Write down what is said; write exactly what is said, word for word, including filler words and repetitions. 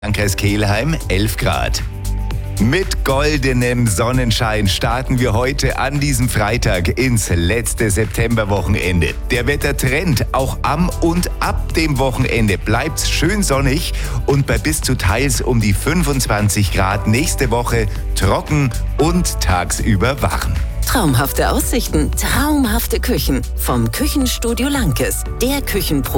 Landkreis Kelheim elf Grad. Mit goldenem Sonnenschein starten wir heute an diesem Freitag ins letzte Septemberwochenende. Der Wettertrend auch am und ab dem Wochenende bleibt schön sonnig und bei bis zu teils um die fünfundzwanzig Grad nächste Woche trocken und tagsüber warm. Traumhafte Aussichten, traumhafte Küchen vom Küchenstudio Lankes, der Küchenpro.